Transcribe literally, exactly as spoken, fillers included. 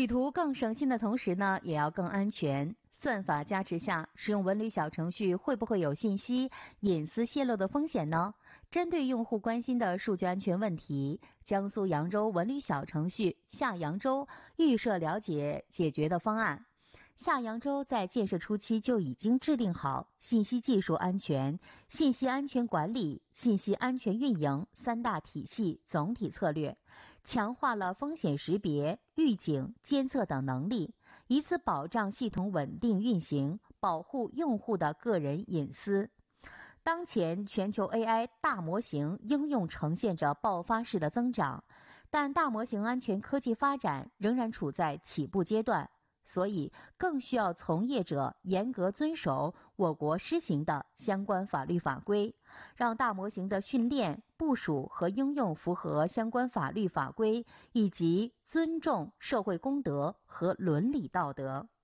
旅途更省心的同时呢，也要更安全。算法加持下，使用文旅小程序会不会有信息隐私泄露的风险呢？针对用户关心的数据安全问题，江苏扬州文旅小程序下扬州预设了解解决的方案。下扬州在建设初期就已经制定好信息技术安全、信息安全管理、信息安全运营三大体系总体策略，强化了风险识别、预警、监测等能力，以此保障系统稳定运行，保护用户的个人隐私。当前全球 A I 大模型应用呈现着爆发式的增长，但大模型安全科技发展仍然处在起步阶段，所以更需要从业者严格遵守我国施行的相关法律法规，让大模型的训练、部署和应用符合相关法律法规，以及尊重社会公德和伦理道德。